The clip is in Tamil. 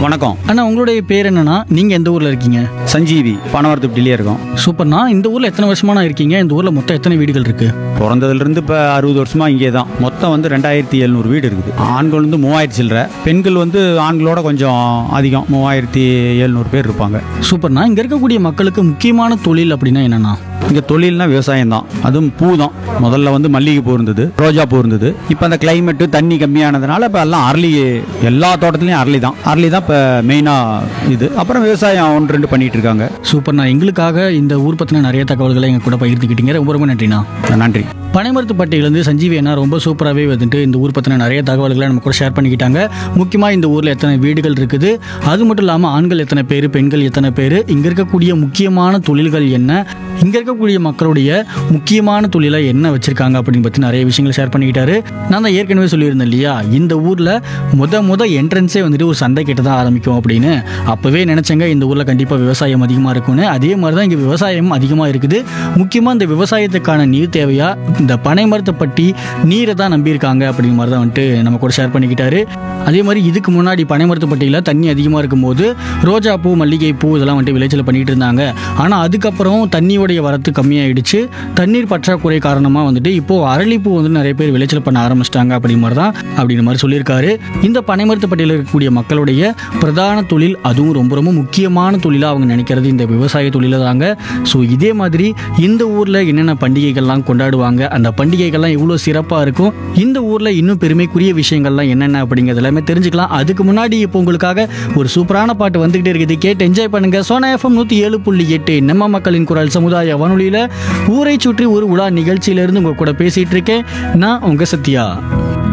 வணக்கம். அண்ணா உங்களுடைய பேர் என்னன்னா, நீங்க எந்த ஊர்ல இருக்கீங்க? சஞ்சீவி, பனவரத்துப்பட்டிலே இருக்கோம். சூப்பர்ண்ணா. இந்த ஊர்ல எத்தனை வருஷமா இருக்கீங்க? இந்த ஊர்ல மொத்தம் எத்தனை வீடுகள் இருக்கு? பிறந்ததுலேருந்து இப்போ 60 வருஷமா இங்கே தான். மொத்தம் 2700 வீடு இருக்குது. ஆண்கள் 3000 சில்லற, பெண்கள் ஆண்களோட கொஞ்சம் அதிகம், 3700 பேர் இருப்பாங்க. சூப்பர்ண்ணா. இங்க இருக்கக்கூடிய மக்களுக்கு முக்கியமான தொழில் அப்படின்னா என்னன்னா? இங்கே தொழில்னா விவசாயம் தான். அதுவும் பூ தான். முதல்ல மல்லிகைப்பூ இருந்தது, ரோஜா பூ இருந்தது. இப்போ அந்த கிளைமேட்டு தண்ணி கம்மியானதுனால இப்போ எல்லாம் அரளி, எல்லா தோட்டத்துலையும் அரளி தான் இப்போ மெயினாக இது. அப்புறம் விவசாயம் 1-2 பண்ணிட்டு இருக்காங்க. சூப்பர்ண்ணா. எங்களுக்காக இந்த ஊர் பற்றின நிறைய தகவல்களை எங்க கூட பகிர்ந்துக்கிட்டீங்க. ரொம்ப ரொம்ப நன்றிண்ணா. நன்றி. பனைமரத்துப்பட்டியிலேருந்து சஞ்சீவி அண்ணா ரொம்ப சூப்பராகவே இந்த ஊர் பற்றின நிறைய தகவல்களை நம்ம கூட ஷேர் பண்ணிக்கிட்டாங்க. முக்கியமாக இந்த ஊரில் எத்தனை வீடுகள் இருக்குது, அது மட்டும் இல்லாமல் ஆண்கள் எத்தனை பேர், பெண்கள் எத்தனை பேர், இங்கே இருக்கக்கூடிய முக்கியமான தொழில்கள் என்ன, இங்கே இருக்கக்கூடிய மக்களுடைய முக்கியமான தொழிலை என்ன வச்சுருக்காங்க அப்படின்னு பற்றி நிறைய விஷயங்களை ஷேர் பண்ணிக்கிட்டாரு. நான் தான் ஏற்கனவே சொல்லியிருந்தேன் இல்லையா, இந்த ஊரில் முத என்ட்ரன்ஸே ஒரு சந்தை கிட்ட தான் ஆரம்பிக்கும் அப்படின்னு. அப்போவே நினச்சேங்க இந்த ஊரில் கண்டிப்பாக விவசாயம் அதிகமாக இருக்கும்னு. அதே மாதிரி தான் இங்கே விவசாயம் அதிகமாக இருக்குது. முக்கியமாக இந்த விவசாயத்துக்கான நீர் தேவையா இந்த பனைமரத்துப்பட்டி நீரை தான் நம்பியிருக்காங்க அப்படிங்கிற மாதிரி தான் நம்ம கூட ஷேர் பண்ணிக்கிட்டாரு. அதே மாதிரி இதுக்கு முன்னாடி பனைமரத்துப்பட்டியில் தண்ணி அதிகமாக இருக்கும்போது ரோஜா பூ, மல்லிகை பூ இதெல்லாம் விளைச்சல் பண்ணிட்டு இருந்தாங்க. ஆனால் அதுக்கப்புறம் தண்ணியோடைய வரத்து கம்மியாயிடுச்சு. தண்ணீர் பற்றாக்குறை காரணமாக இப்போது அரளிப்பூ நிறைய பேர் விளைச்சல் பண்ண ஆரம்பிச்சிட்டாங்க அப்படிங்கிற மாதிரி சொல்லியிருக்காரு. இந்த பனைமரத்துப்பட்டியில் இருக்கக்கூடிய மக்களுடைய பிரதான தொழில், அதுவும் ரொம்ப ரொம்ப முக்கியமான தொழிலாக அவங்க நினைக்கிறது இந்த விவசாய தொழிலை தாங்க. ஸோ இதே மாதிரி இந்த ஊரில் என்னென்ன பண்டிகைகள்லாம் கொண்டாடுவாங்க, அந்த பண்டிகைகள்லாம் எவ்வளோ சிறப்பாக இருக்கும், இந்த ஊரில் இன்னும் பெருமைக்குரிய விஷயங்கள்லாம் என்னென்ன அப்படிங்கிறது எல்லாமே தெரிஞ்சுக்கலாம். அதுக்கு முன்னாடி இப்போ உங்களுக்காக ஒரு சூப்பரான பாட்டு வந்துகிட்டே இருக்குது. கேட்டு என்ஜாய் பண்ணுங்க. சோனா எஃப்எம் 107.8 நம்ம மக்களின் குரல் சமுதாய வானொலியில் ஊரை சுற்றி ஒரு உலா நிகழ்ச்சியிலிருந்து உங்க கூட பேசிட்டு இருக்கேன். நான் உங்க சத்யா.